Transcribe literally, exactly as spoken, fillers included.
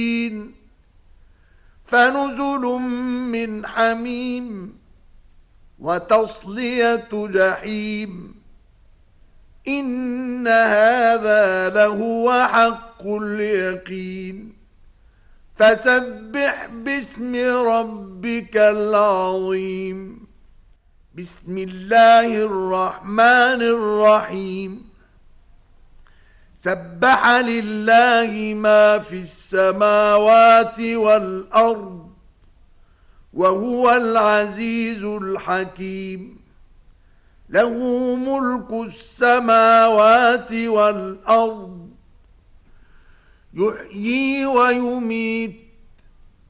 فنزل من حميم وتصلية جحيم إن هذا لهو حق اليقين فسبح باسم ربك العظيم بسم الله الرحمن الرحيم سبح لله ما في السماوات والأرض وهو العزيز الحكيم له ملك السماوات والأرض يحيي ويميت